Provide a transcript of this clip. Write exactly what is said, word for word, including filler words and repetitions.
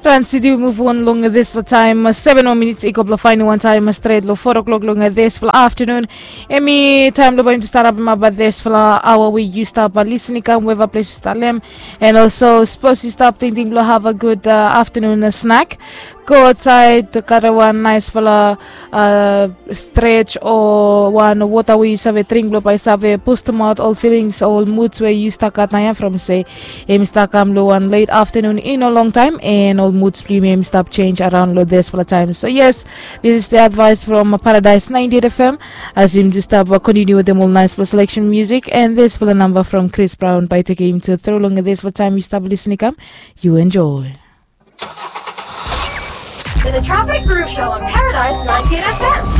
City we move on long this for time. Seven more minutes. Ik op fine one time straight. Lo four o'clock long this for afternoon. Emi time lo going to start up my but this for hour we you start by listening come wherever place start them. And also suppose you stop thinking lo have a good uh, afternoon uh, snack. Go outside, got one nice fella uh, stretch or one water we have a drink blow by save post them out all feelings, all moods where you stuck at Naya from say em stuck am low one late afternoon in a long time and all moods premium stop change around low this for the time. So yes, this is the advice from Paradise ninety-eight F M as him to stop uh, continue with them all nice for selection music and this for the number from Chris Brown by taking him to throw long this for time you stop listening come you enjoy. The Traffic Groove Show on Paradise ninety-eight F M.